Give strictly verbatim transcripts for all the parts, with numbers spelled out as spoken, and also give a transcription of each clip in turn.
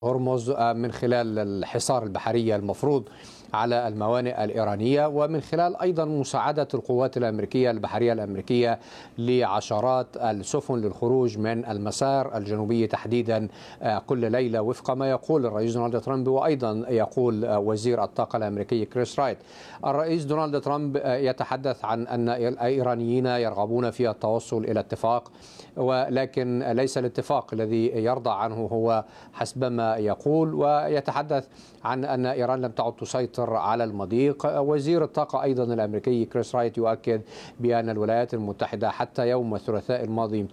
هرمز من خلال الحصار البحري المفروض على الموانئ الإيرانية، ومن خلال أيضا مساعدة القوات الأمريكية البحرية الأمريكية لعشرات السفن للخروج من المسار الجنوبي تحديدا كل ليلة، وفق ما يقول الرئيس دونالد ترامب وأيضا يقول وزير الطاقة الأمريكي كريس رايت. الرئيس دونالد ترامب يتحدث عن أن الإيرانيين يرغبون في التوصل إلى اتفاق، ولكن ليس الاتفاق الذي يرضى عنه هو حسبما يقول، ويتحدث عن أن إيران لم تعد تسيطر على المضيق. وزير الطاقة أيضا الأمريكي كريس رايت يؤكد بأن الولايات المتحدة حتى يوم الثلاثاء الماضي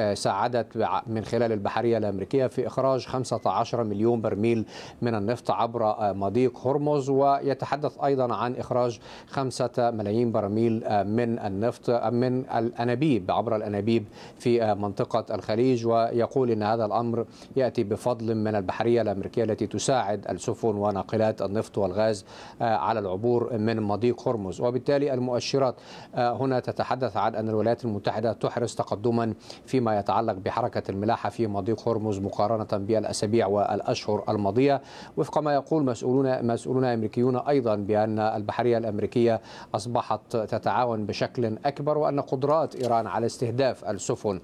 ساعدت من خلال البحرية الأمريكية في إخراج خمسة عشر مليون برميل من النفط عبر مضيق هرمز، ويتحدث أيضا عن إخراج خمسة ملايين برميل من النفط من الأنابيب عبر الأنابيب في منطقة الخليج، ويقول إن هذا الأمر يأتي بفضل من البحرية الأمريكية التي تساعد السفن وناقلات النفط والغاز على العبور من مضيق هرمز. وبالتالي المؤشرات هنا تتحدث عن أن الولايات المتحدة تحرز تقدما فيما يتعلق بحركة الملاحة في مضيق هرمز مقارنة بالأسابيع والأشهر الماضية، وفق ما يقول مسؤولون مسؤولون أمريكيون أيضا بأن البحرية الأمريكية أصبحت تتعاون بشكل أكبر، وأن قدرات إيران على استهداف السفن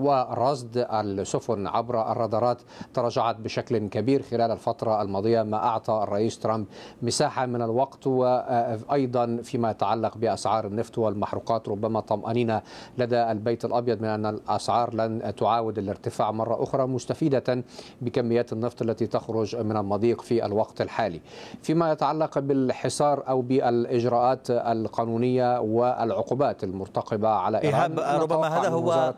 ورصد السفن عبر الرادارات تراجعت بشكل كبير خلال الفترة الماضية، ما أعطى الرئيس ترامب مساحة من الوقت. وأيضا فيما يتعلق بأسعار النفط والمحروقات ربما طمأنينة لدى البيت الأبيض من أن الأسعار لن تعاود الارتفاع مرة أخرى، مستفيدة بكميات النفط التي تخرج من المضيق في الوقت الحالي. فيما يتعلق بالحصار أو بالإجراءات القانونية والعقوبات المرتقبة على إيران، ربما هذا هو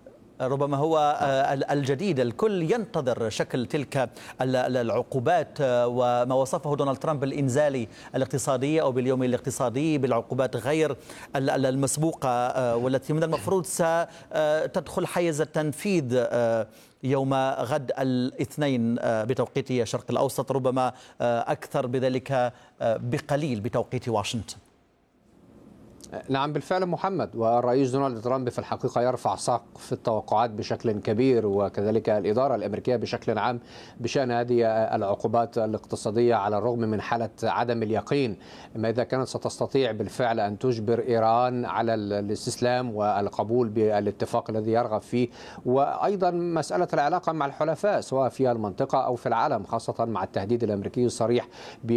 ربما هو الجديد. الكل ينتظر شكل تلك العقوبات وما وصفه دونالد ترامب بالإنزال الاقتصادي أو باليوم الاقتصادي، بالعقوبات غير المسبوقة والتي من المفروض ستدخل حيز التنفيذ يوم غد الاثنين بتوقيت الشرق الأوسط، ربما أكثر بذلك بقليل بتوقيت واشنطن. نعم بالفعل محمد، والرئيس دونالد ترامب في الحقيقة يرفع سقف التوقعات بشكل كبير، وكذلك الإدارة الأمريكية بشكل عام بشأن هذه العقوبات الاقتصادية، على الرغم من حالة عدم اليقين ما إذا كانت ستستطيع بالفعل أن تجبر إيران على الاستسلام والقبول بالاتفاق الذي يرغب فيه، وأيضا مسألة العلاقة مع الحلفاء سواء في المنطقة أو في العالم، خاصة مع التهديد الأمريكي الصريح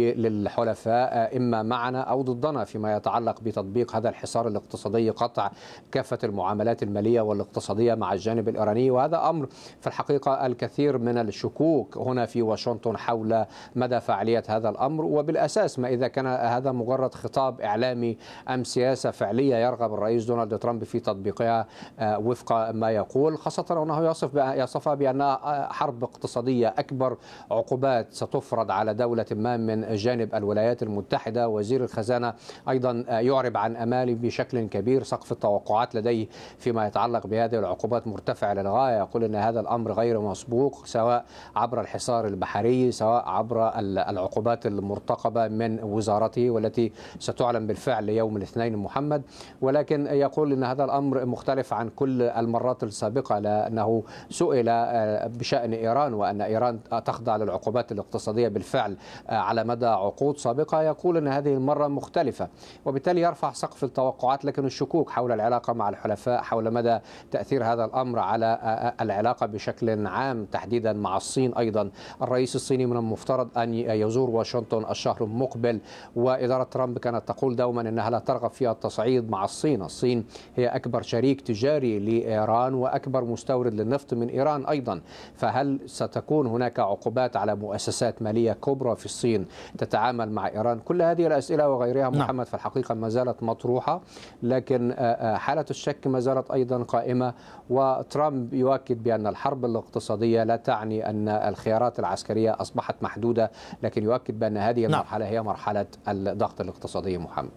للحلفاء إما معنا أو ضدنا فيما يتعلق بتطبيق هذا الحصار الاقتصادي، قطع كافة المعاملات المالية والاقتصادية مع الجانب الإيراني. وهذا أمر في الحقيقة الكثير من الشكوك هنا في واشنطن حول مدى فعالية هذا الأمر، وبالأساس ما إذا كان هذا مجرد خطاب إعلامي أم سياسة فعلية يرغب الرئيس دونالد ترامب في تطبيقها وفق ما يقول، خاصة أنه يصف يصفها بأنها حرب اقتصادية. أكبر عقوبات ستفرض على دولة ما من جانب الولايات المتحدة. وزير الخزانة أيضا يعرب عن أمالي بشكل كبير، سقف التوقعات لديه فيما يتعلق بهذه العقوبات مرتفع للغاية، يقول أن هذا الأمر غير مسبوق سواء عبر الحصار البحري سواء عبر العقوبات المرتقبة من وزارته والتي ستعلن بالفعل يوم الاثنين محمد. ولكن يقول أن هذا الأمر مختلف عن كل المرات السابقة، لأنه سئل بشأن إيران وأن إيران تخضع للعقوبات الاقتصادية بالفعل على مدى عقود سابقة، يقول أن هذه المرة مختلفة، وبالتالي يرفع سقف التوقعات. لكن الشكوك حول العلاقة مع الحلفاء، حول مدى تأثير هذا الأمر على العلاقة بشكل عام تحديدا مع الصين. أيضا الرئيس الصيني من المفترض أن يزور واشنطن الشهر المقبل، وإدارة ترامب كانت تقول دوما أنها لا ترغب في التصعيد مع الصين. الصين هي أكبر شريك تجاري لإيران وأكبر مستورد للنفط من إيران أيضا، فهل ستكون هناك عقوبات على مؤسسات مالية كبرى في الصين تتعامل مع إيران؟ كل هذه الأسئلة وغيرها محمد في الحقيقة ما زالت مطروحة، لكن حالة الشك ما زالت أيضا قائمة. وترامب يؤكد بأن الحرب الاقتصادية لا تعني أن الخيارات العسكرية أصبحت محدودة، لكن يؤكد بأن هذه المرحلة هي مرحلة الضغط الاقتصادي محمد.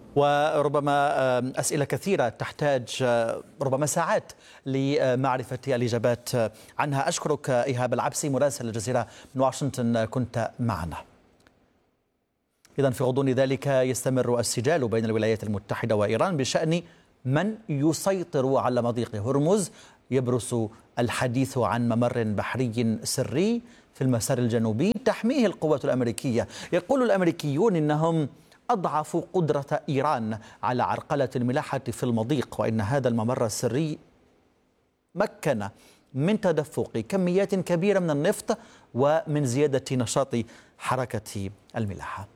وربما أسئلة كثيرة تحتاج ربما ساعات لمعرفة الإجابات عنها. أشكرك إيهاب العبسي مراسل الجزيرة من واشنطن، كنت معنا. إذن في غضون ذلك يستمر السجال بين الولايات المتحدة وإيران بشأن من يسيطر على مضيق هرمز. يبرز الحديث عن ممر بحري سري في المسار الجنوبي تحميه القوات الأمريكية. يقول الأمريكيون إنهم أضعفوا قدرة إيران على عرقلة الملاحة في المضيق، وإن هذا الممر السري مكن من تدفق كميات كبيرة من النفط ومن زيادة نشاط حركة الملاحة.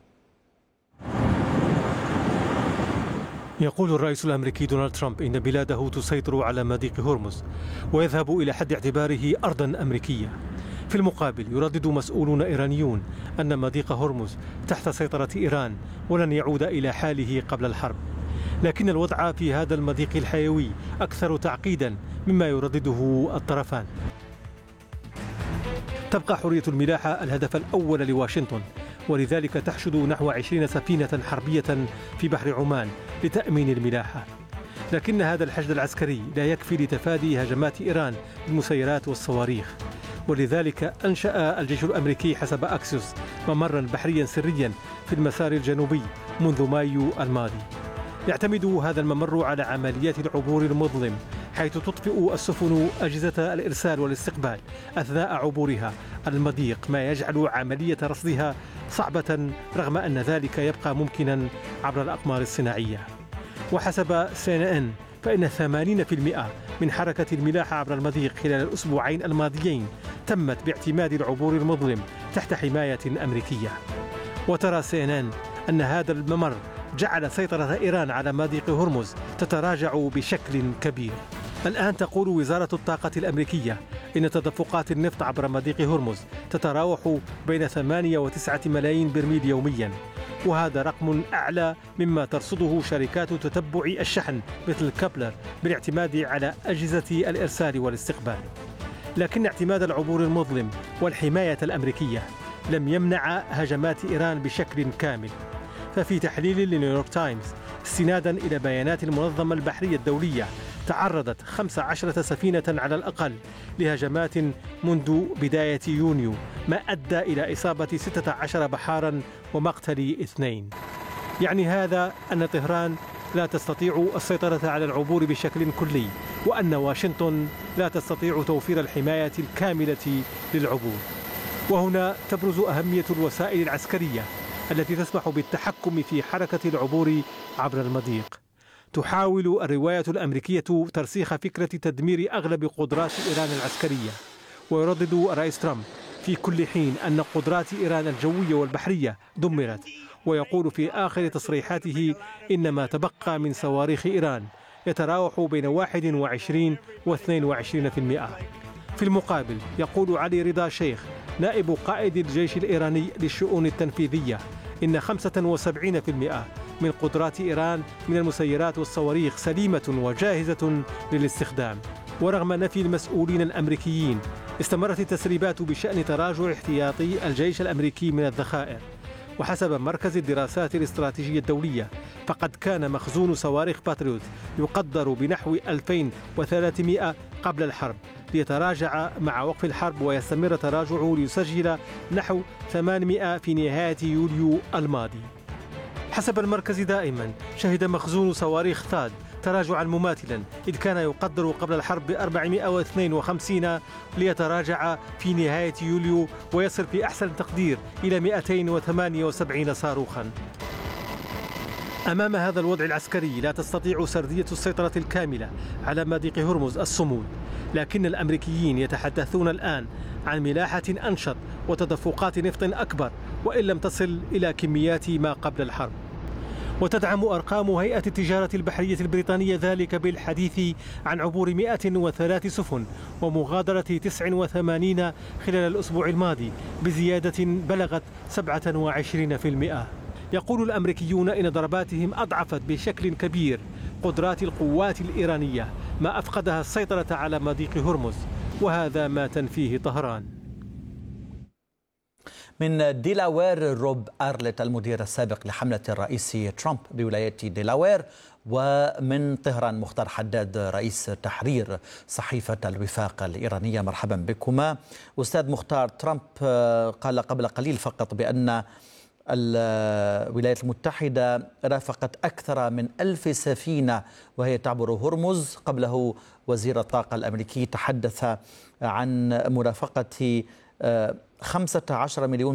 يقول الرئيس الأمريكي دونالد ترامب إن بلاده تسيطر على مضيق هرمز ويذهب إلى حد اعتباره أرضا أمريكية. في المقابل يردد مسؤولون إيرانيون أن مضيق هرمز تحت سيطرة إيران ولن يعود إلى حاله قبل الحرب، لكن الوضع في هذا المضيق الحيوي أكثر تعقيدا مما يردده الطرفان. تبقى حرية الملاحة الهدف الأول لواشنطن، ولذلك تحشد نحو عشرين سفينة حربية في بحر عمان لتأمين الملاحة. لكن هذا الحشد العسكري لا يكفي لتفادي هجمات إيران بالمسيرات والصواريخ، ولذلك أنشأ الجيش الأمريكي حسب أكسيوس ممرا بحريا سريا في المسار الجنوبي منذ مايو الماضي. يعتمد هذا الممر على عمليات العبور المظلم، حيث تطفئ السفن أجهزة الإرسال والاستقبال أثناء عبورها المضيق، ما يجعل عملية رصدها صعبة رغم أن ذلك يبقى ممكنا عبر الأقمار الصناعية. وحسب سي إن إن فإن ثمانين بالمئة من حركة الملاحة عبر المضيق خلال الأسبوعين الماضيين تمت باعتماد العبور المظلم تحت حماية أمريكية. وترى سي إن إن أن هذا الممر جعل سيطرة إيران على مضيق هرمز تتراجع بشكل كبير. الآن تقول وزارة الطاقة الأمريكية إن تدفقات النفط عبر مضيق هرمز تتراوح بين ثمانية وتسعة ملايين برميل يوميا، وهذا رقم أعلى مما ترصده شركات تتبع الشحن مثل كابلر بالاعتماد على أجهزة الإرسال والاستقبال. لكن اعتماد العبور المظلم والحماية الأمريكية لم يمنع هجمات إيران بشكل كامل. ففي تحليل لنيويورك تايمز استنادا إلى بيانات المنظمة البحرية الدولية، تعرضت خمس عشرة سفينة على الأقل لهجمات منذ بداية يونيو، ما أدى إلى إصابة ستة عشر بحارا ومقتل اثنين. يعني هذا أن طهران لا تستطيع السيطرة على العبور بشكل كلي، وأن واشنطن لا تستطيع توفير الحماية الكاملة للعبور. وهنا تبرز أهمية الوسائل العسكرية التي تسمح بالتحكم في حركة العبور عبر المضيق. تحاول الرواية الأمريكية ترسيخ فكرة تدمير أغلب قدرات إيران العسكرية، ويردد الرئيس ترامب في كل حين أن قدرات إيران الجوية والبحرية دمرت، ويقول في آخر تصريحاته إن ما تبقى من صواريخ إيران يتراوح بين واحد وعشرين واثنين وعشرين بالمئة. في المقابل يقول علي رضا شيخ نائب قائد الجيش الإيراني للشؤون التنفيذية إن خمسة وسبعين بالمئة من قدرات إيران من المسيرات والصواريخ سليمة وجاهزة للاستخدام. ورغم نفي المسؤولين الأمريكيين، استمرت التسريبات بشأن تراجع احتياطي الجيش الأمريكي من الذخائر. وحسب مركز الدراسات الاستراتيجية الدولية، فقد كان مخزون صواريخ باتريوت يقدر بنحو ألفين وثلاثمئة قبل الحرب، ليتراجع مع وقف الحرب ويستمر تراجعه ليسجل نحو ثمانمئة في نهاية يوليو الماضي. حسب المركز دائما شهد مخزون صواريخ ثاد تراجعا مماثلا، إذ كان يقدر قبل الحرب ب أربعمئة واثنين وخمسين ليتراجع في نهاية يوليو ويصل في أحسن تقدير إلى مئتين وثمانية وسبعين صاروخا. أمام هذا الوضع العسكري لا تستطيع سردية السيطرة الكاملة على مضيق هرمز الصمود، لكن الأمريكيين يتحدثون الآن عن ملاحة أنشط وتدفقات نفط أكبر، وإن لم تصل إلى كميات ما قبل الحرب. وتدعم أرقام هيئة التجارة البحرية البريطانية ذلك بالحديث عن عبور مئة وثلاث سفن ومغادرة تسع وثمانين خلال الأسبوع الماضي بزيادة بلغت سبعة وعشرين بالمئة. يقول الأمريكيون إن ضرباتهم أضعفت بشكل كبير قدرات القوات الإيرانية، ما أفقدها السيطرة على مضيق هرمز، وهذا ما تنفيه طهران. من ديلاوير روب أرلت المدير السابق لحملة الرئيس ترامب بولاية ديلاوير، ومن طهران مختار حداد رئيس تحرير صحيفة الوفاق الإيرانية. مرحبا بكما. أستاذ مختار، ترامب قال قبل قليل فقط بأن الولايات المتحدة رافقت أكثر من ألف سفينة وهي تعبر هرمز. قبله وزير الطاقة الأمريكي تحدث عن مرافقة خمسة عشر مليون